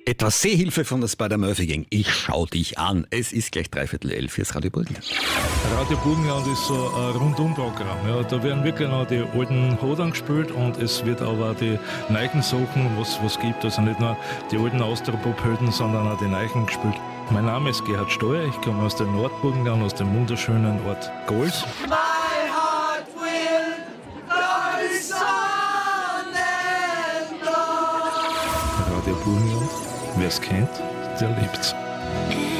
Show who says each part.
Speaker 1: Etwas Sehhilfe von der Spider-Murphy Gang. Ich schau dich an. Es ist gleich 11:15 fürs Radio Burgenland.
Speaker 2: Radio Burgenland ist so ein Rundumprogramm. Ja, da werden wirklich noch die alten Hodern gespielt und es wird aber die neuen Sachen, was gibt. Also nicht nur die alten Austropop-Helden, sondern auch die neuen gespielt. Mein Name ist Gerhard Steuer, ich komme aus dem Nordburgenland, aus dem wunderschönen Ort Gols. Radio Burgenland, wer es kennt, der liebt's.